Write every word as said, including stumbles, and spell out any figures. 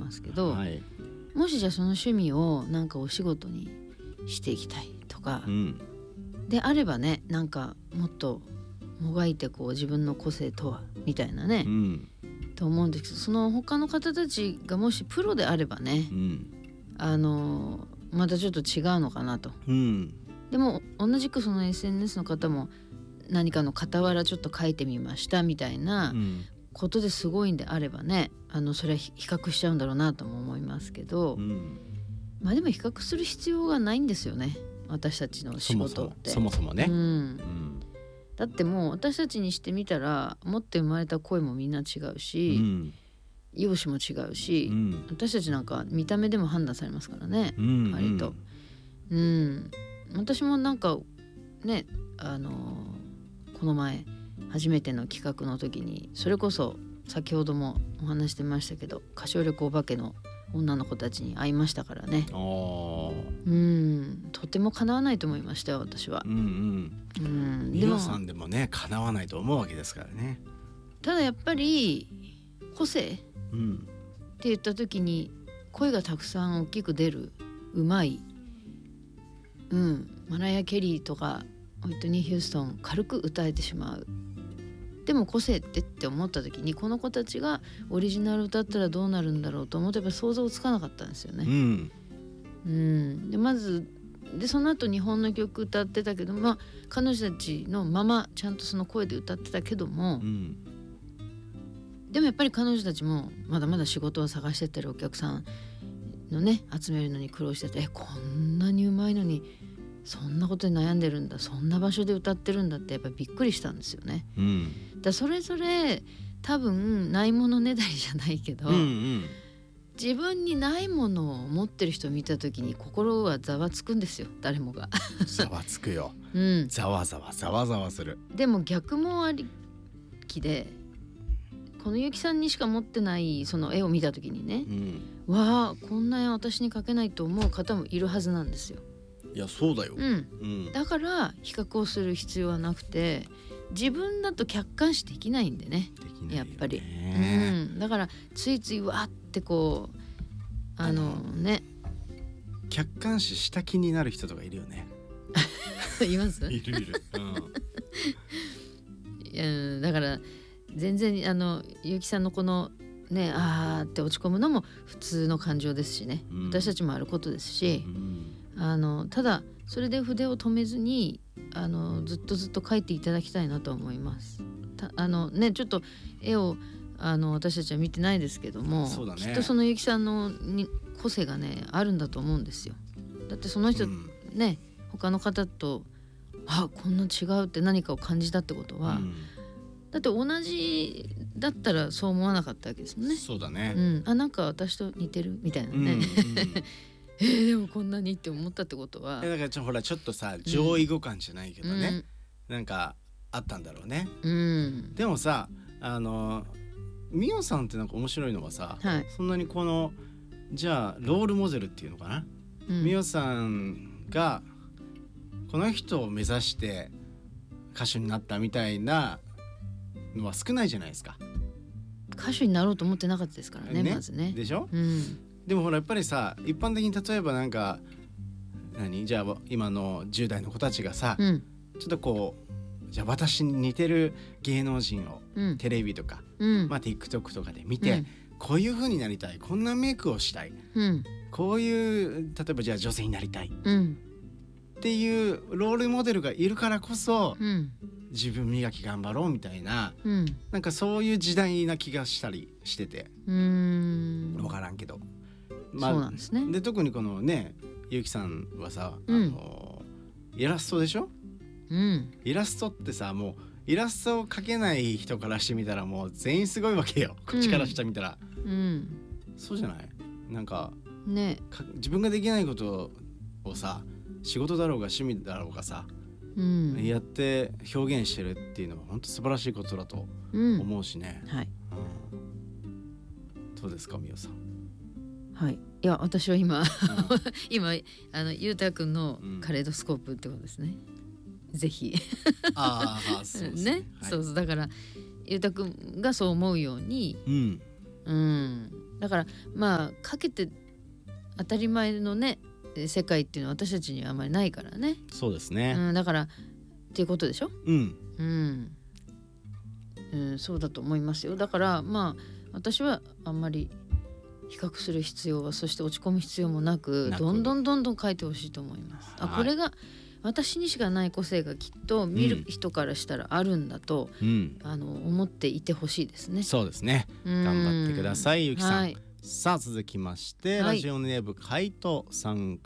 ますけど、 はい、 もしじゃあその趣味をなんかお仕事にしていきたいとか、うん、であればね、なんかもっともがいてこう自分の個性とはみたいなね、うん、と思うんですけど、その他の方たちがもしプロであればね、うん、あのまたちょっと違うのかなと、うん、でも同じくその エスエヌエス の方も何かの傍らちょっと書いてみましたみたいなことですごいんであればね、あのそれは比較しちゃうんだろうなとも思いますけど、うん、まあでも比較する必要がないんですよね、私たちの仕事ってそもそも、そもそもね、うんうん、 だってもう私たちにしてみたら持って生まれた声もみんな違うし、うん、容姿も違うし、うん、私たちなんか見た目でも判断されますからね、うんうん、割と、うん、私もなんかね、あのー、この前初めての企画の時にそれこそ先ほどもお話してましたけど、歌唱力お化けの女の子たちに会いましたからね、うん、とても叶わないと思いましたよ私は、うんうんうん、ミオさんでもね叶わないと思うわけですからね。 ただやっぱり個性、うん、って言った時に声がたくさん大きく出る、うまい、うん、マライア・ケリーとかホイットニー・ヒューストン軽く歌えてしまう。でも個性ってって思った時にこの子たちがオリジナル歌ったらどうなるんだろうと思ってやっぱ想像つかなかったんですよね、うんうん、でまずでその後日本の曲歌ってたけど、まあ彼女たちのままちゃんとその声で歌ってたけども、うん、でもやっぱり彼女たちもまだまだ仕事を探してってるお客さんのね集めるのに苦労してて、えこんなにうまいのにそんなことに悩んでるんだ、そんな場所で歌ってるんだってやっぱりびっくりしたんですよね、うん、だそれぞれ多分ないものねだりじゃないけど、うんうん、自分にないものを持ってる人を見た時に心はざわつくんですよ、誰もがざわつくよ、うん、ざわざわざわざわする。 でも逆もありきで、このゆきさんにしか持ってないその絵を見た時にね、うん、わあこんな絵私に描けないと思う方もいるはずなんですよ。 いやそうだよ、うんうん、 だから比較をする必要はなくて、自分だと客観視できないんでね、できないよねやっぱり、うん、だからついついわーってこうあのね客観視した気になる人とかいるよねいますいるいる、 うん、いやだから全然あのゆきさんのこのねあーって落ち込むのも普通の感情ですしね、うん、私たちもあることですし、うんあのただそれで筆を止めずにあのずっとずっと描いていただきたいなと思います。たあのねちょっと絵をあの私たちは見てないですけども、そうだね、きっとそのゆきさんのに個性がねあるんだと思うんですよ。だってその人、うん、ね他の方とあこんな違うって何かを感じたってことは、うん、だって同じだったらそう思わなかったわけですもんね。 そうだね、 うん、あなんか私と似てるみたいなね、うんうんえー、でもこんなにって思ったってことはだからちょほらちょっとさ上位互換じゃないけどね、うん、なんかあったんだろうね、うん、でもさあのみおさんってなんか面白いのはさ、はい、そんなにこのじゃあロールモデルっていうのかな、みお、うん、さんがこの人を目指して歌手になったみたいなのは少ないじゃないですか。 歌手になろうと思ってなかったですから ね, ねまずねでしょ、うんでもほらやっぱりさ一般的に例えばなんか何じゃあ今のじゅう代の子たちがさ、うん、ちょっとこうじゃあ私に似てる芸能人を、うん、テレビとか、うんまあ、TikTok とかで見て、うん、こういう風になりたいこんなメイクをしたい、うん、こういう例えばじゃあ女性になりたい、うん、っていうロールモデルがいるからこそ、うん、自分磨き頑張ろうみたいな、うん、なんかそういう時代な気がしたりしててうーん分からんけどまあ、そうなんですね。で特にこのねゆきさんはさ、うん、あのイラストでしょ、うん、イラストってさもうイラストを描けない人からしてみたらもう全員すごいわけよ、こっちからしてみたら、うん、そうじゃないなんか、ね、か自分ができないことをさ仕事だろうが趣味だろうがさ、うん、やって表現してるっていうのは本当素晴らしいことだと思うしね、うんはいうん、どうですかみおさん。 はい、いや私は今、うん、今あのゆうたくんのカレドスコープってことですね、うん、ぜひああそうですね、ねはい、そうそうだからゆうたくんがそう思うように、うんうん、だからまあかけて当たり前のね世界っていうのは私たちにはあんまりないからね。 そうですね、 うん、だからっていうことでしょ。 うん、 うんうん、そうだと思いますよ。だからまあ私はあんまり比較する必要は、そして落ち込む必要もなく、どんどんどんどん書いてほしいと思います。あ、これが私にしかない個性がきっと見る人からしたらあるんだと、うん、あの思っていてほしいですね。 そうですね、頑張ってください、ゆきさん、はい、さあ続きまして、 はい、 ラジオネーム海斗さん